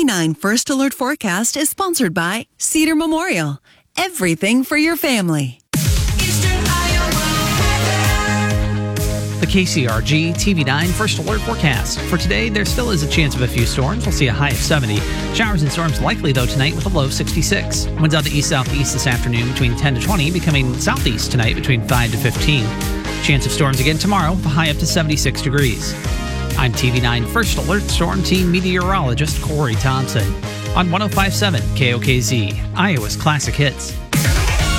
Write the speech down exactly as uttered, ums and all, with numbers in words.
nine First Alert Forecast is sponsored by Cedar Memorial. Everything for your family. The K C R G T V nine First Alert Forecast. For today, there still is a chance of a few storms. We'll see a high of seventy. Showers and storms likely, though, tonight with a low of sixty-six. Winds out to east-southeast this afternoon between ten to twenty, becoming southeast tonight between five to fifteen. Chance of storms again tomorrow with a high up to seventy-six degrees. I'm T V nine First Alert Storm Team meteorologist Corey Thompson on one oh five point seven K O K Z, Iowa's Classic Hits.